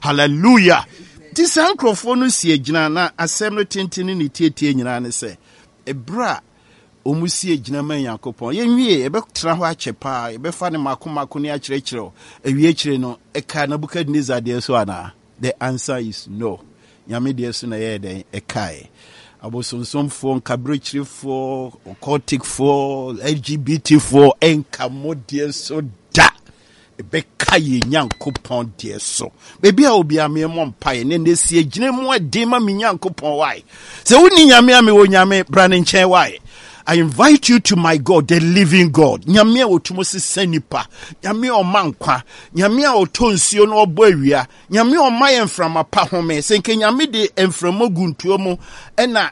Hallelujah. This microphone no sie gyina na asɛm no tenten ne tietie nyina ne sɛ ebra omusie gyina man Yakobon yenwie ebetra ho achepa ebefa ne makomako ne akyerɛkyerɛ awie kyerɛ no eka Nebukadnezar de so ana. The answer is no. Nyame de so na ye den ekai abosonsomfo nkabrɛkyerefo occulticfo LGBTfo enkamodie so da ebeka ye Nyankopɔn de so bebi a obi amemo mpae ne nesie gyina mu ade ma me Nyankopɔn why se woni nyame ame wo nyame bra ne nkyɛn why. I invite you to my God, the living God. Nyame a otumo se senipa, nyame o mankwa, nyame a otonsuo no obo awia, nyame o maye mframa pa home, senke nyame de mframa guntuo mu ena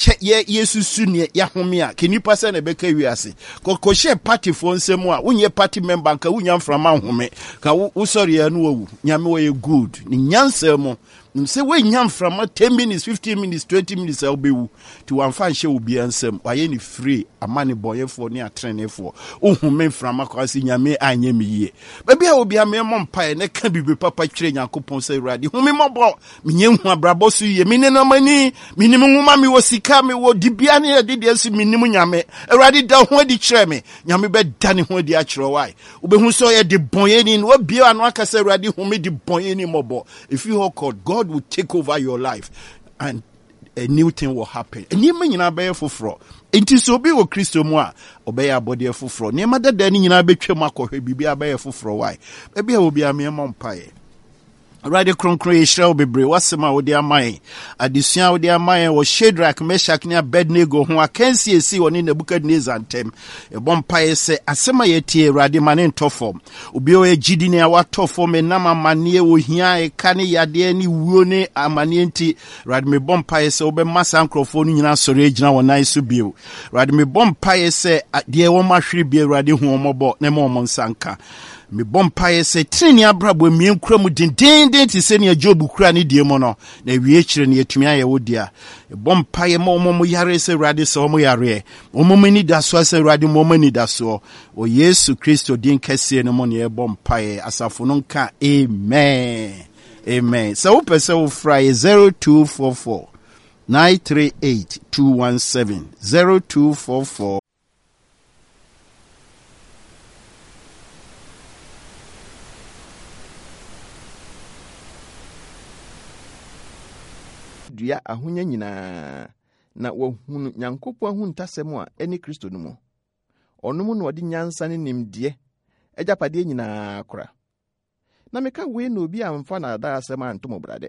ye susu ne ya home a kenipa se na beka wiase. Kokoshe party fo nsemu a wonye party member nka wonya mframa home, ka wo sorry anu owu. Nyame wo ye good. Ni nyansa mu say we nyam from 10 minutes, 15 minutes, 20 minutes I'll be to one fan show be ansem. Why any free a money boy for near train for. Oh, men from a crossing yame anye me ye. Baby, I will be a mere pie and can be papa train and coupon say ready. Whom me more me young brabosu ye minimum money, minimum mammy was sikami wo dibiani did yes minimum yame. Already down where the chair me. Yami bed done where the actual why. Ube who saw ye the boyen in what beer and waka say ready who made the boyen in mobile. If you called God will take over your life and a new thing will happen. And you mean be fufro. It is so be o Christo mo obey a body fufro. Nema da dani nyina betwe makọ hwe bibia be fufro why. Baby will be a me mompae. Right kronkron Israel bebre wasema wo de amai adesua wo de amai wo Shadrach Meshach ne Abednego ho akansi esi woni Nebukadnezar ntem e bompae se asema yetie Awurade mane ntofom obi o agidi ne awatofom enam amane wo hia e kane yade ni wuo ne amane nti Awurade me bompae se wo be masa nkrofo no nyina sore agina wonan so bio Awurade me bompae se de wo mahwere bi Awurade hu omobo ne mo nsanka me bompae se trini abrabo mien kura mu dindindin ti se ne Job kura ne die mo no na wie kyire ne yatumi aye wodia e bompae ma omo yare se Awurade se omo yare omo ni daso se Awurade mo ni daso o Yesu Kristo din kese ne mo ne e bompae asafo no nka amen amen so pese wo fry 0244 938 217 0244 dua ahonya nyina na wahunu Nyankopɔn ahuntasɛm a eni Kristo no mu ɔnom no ɔde nyansa ne nimdeɛ agyapade nyina kora na meka we na obi amfa na da asɛm antom brade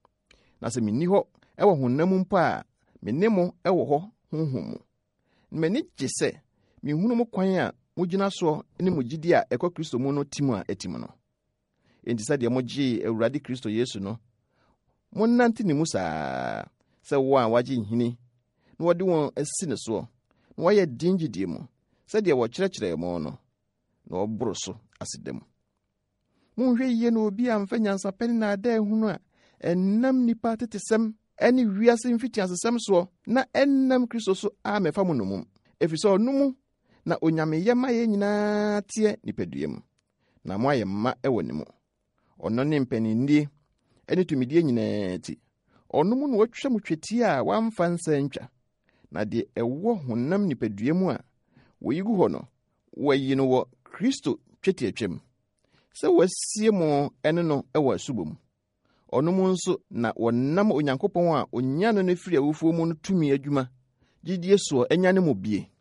na sɛ menni hɔ ɛwɔ honam mpo a menne mo ɛwɔ hɔ honhom mu mani gye sɛ mehunu mo kwan a mogyina so ne mo gidi a ɛkɔ Kristo mu no tim a atim no enti sɛ deɛ mogye Awurade Kristo Yesu no Monanti ni musa se wa waje nhini na wode won asisi ne so na waye dingidie mu se de wo kyerɛkyerɛ mo no na oboro so asedam monhwɛ yie na obi amfa nyansa pɛne na ada ehunu a ennam nipa tetesɛm ɛne wiase mfiti asesɛm so na ennam Kristo so a mefa mo nomum efisɛ ɔnomu na onyame yɛma yɛ nyinaa tie nipaduam na mo ayɛ mma ɛwɔ ne mu ɔno ne mpanindie eni tumidie nyina ti onom no watwa mu tweti a wamfa nsa ntwa na de ɛwɔ honam nipadua mu a woyigu hɔ no wayi no wɔ Kristo tweti atwam sɛ wasie mo ɛne no ɛwɔ asubom onom nso na wɔnam Onyankopɔn a onya no firi awufo mu no tumi adwuma gidie so enya ne mo bie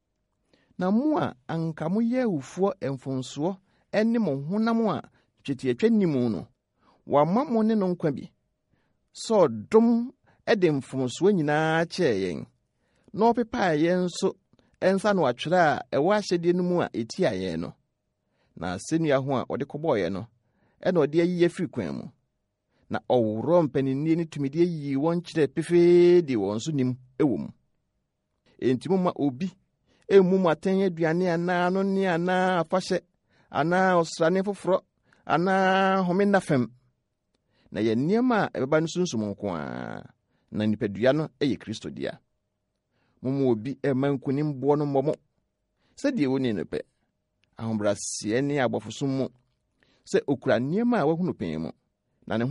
na mo a anka mo yɛ awufo emfonso ɛne mo honam a tweti atwa nimu no wama mo ne no nkwa bi so dom ede mfomso nyinaa kyerɛ yɛn na opepa yɛn so ensa no atwere a ɛwɔ ahyɛde no mu a eti ayɛn no na senua ho a ɔde kɔbɔɔ no ɛna ɔde ayi afiri kwan mu na ɔworo mpanini ne tumide yi wɔn kyerɛ pefee de wɔn so nim ɛwɔ mu enti mo ma obi emu mu atɛn aduane ana no ne ana afahyɛ ana ɔsrane foforo ana homenda fam na ye niema ebeba no sunsum nko a na nipadua no eye Kristo dia momo obi emankunim bo no momo se die woni ne pe ahombrasie ne abofosum mu se okura niema a wahunu pen mu